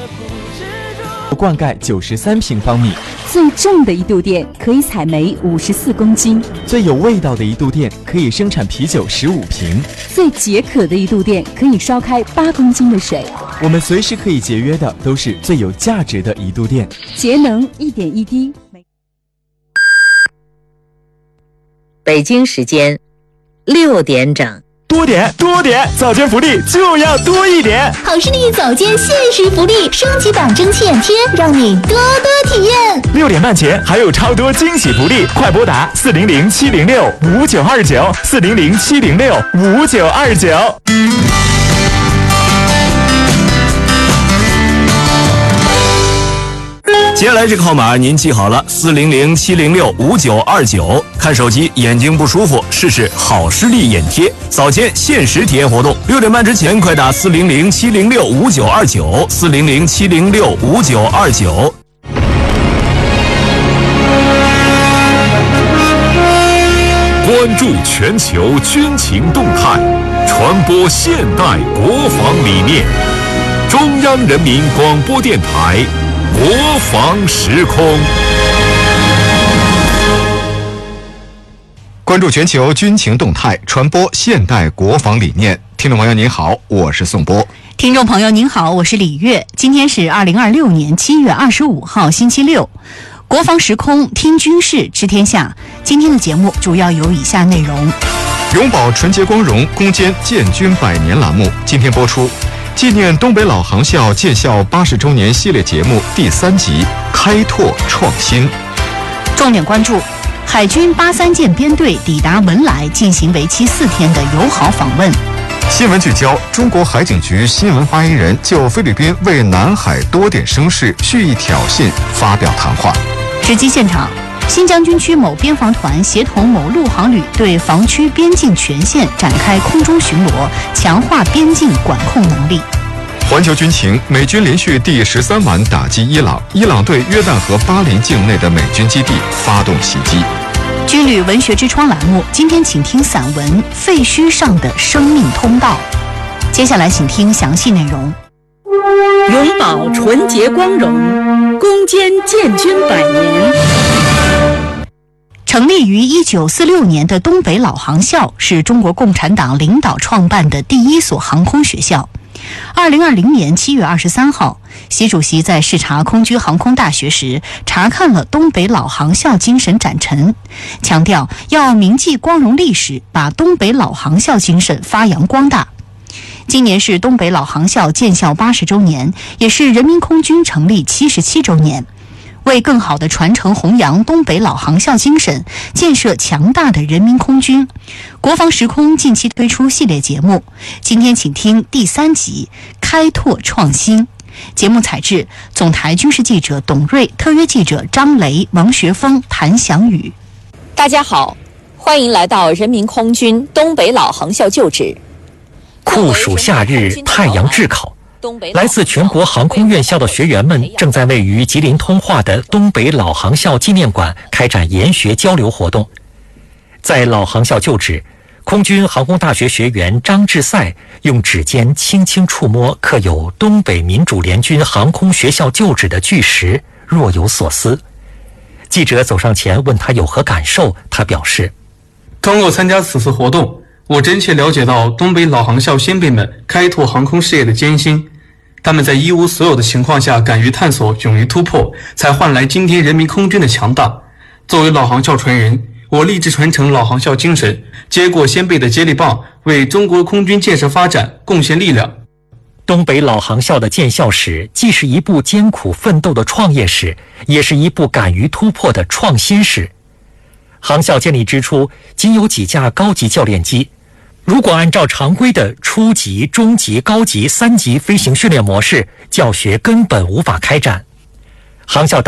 灌溉93平方米。 最重的一度电可以采煤54公斤。 最有味道的一度电可以生产啤酒15瓶。 最解渴的一度电可以烧开8公斤的水。 我们随时可以节约的都是最有价值的一度电。 节能一点一滴。 北京时间6点整。 多点，早间福利就要多一点。 好视力早间限时福利升级版蒸汽眼贴，让你多多体验。 6点半前还有超多惊喜福利，快拨打400-706-5929，400-706-5929。接下来这个号码您记好了，400-706-5929。看手机眼睛不舒服，试试好视力眼贴，早间限时体验活动。6点半之前快打400-706-5929，400-706-5929。 关注全球军情动态，传播现代国防理念。中央人民广播电台国防时空。 关注全球军情动态，传播现代国防理念。听众朋友您好，我是宋波。 听众朋友您好，我是李月。今天是2026年7月25号星期六，国防时空听军事知天下。今天的节目主要有以下内容： 永葆纯洁光荣，攻坚建军100年栏目今天播出，纪念东北老航校建校80周年系列节目第3集，开拓创新。 重点关注海军83舰编队抵达文莱，进行为期4天的友好访问。 新闻聚焦：中国海警局新闻发言人就菲律宾为南海多点生事蓄意挑衅发表谈话。 直击现场，新疆军区某边防团协同某陆航旅对防区边境全线展开空中巡逻，强化边境管控能力。 环球军情：美军连续第13晚打击伊朗，伊朗对约旦河巴林境内的美军基地发动袭击。 军旅文学之窗栏目，今天请听散文《废墟上的生命通道》。接下来请听详细内容。 永葆纯洁光荣，攻坚建军100年。 成立于1946年的东北老航校是中国共产党领导创办的第一所航空学校。2020年7月23号，习主席在视察空军航空大学时，查看了东北老航校精神展陈，强调要铭记光荣历史，把东北老航校精神发扬光大。今年是东北老航校建校80周年，也是人民空军成立77周年。为更好地传承弘扬东北老航校精神，建设强大的人民空军，国防时空近期推出系列节目，今天请听第3集开拓创新。节目采制总台军事记者董瑞，特约记者张雷、王学峰、谭翔宇。 大家好，欢迎来到人民空军东北老航校旧址。 酷暑夏日，太阳炙烤，来自全国航空院校的学员们正在位于吉林通化的东北老航校纪念馆开展研学交流活动。在老航校旧址，空军航空大学学员张志赛用指尖轻轻触摸刻有东北民主联军航空学校旧址的巨石，若有所思。记者走上前问他有何感受，他表示： 通过参加此次活动，我真切了解到东北老航校先辈们开拓航空事业的艰辛，他们在一无所有的情况下敢于探索，勇于突破，才换来今天人民空军的强大。作为老航校传人，我立志传承老航校精神，接过先辈的接力棒，为中国空军建设发展贡献力量。 东北老航校的建校史既是一部艰苦奋斗的创业史，也是一部敢于突破的创新史。航校建立之初，仅有几架高级教练机。如果按照常规的初级、中级、高级3级飞行训练模式，教学根本无法开展。航校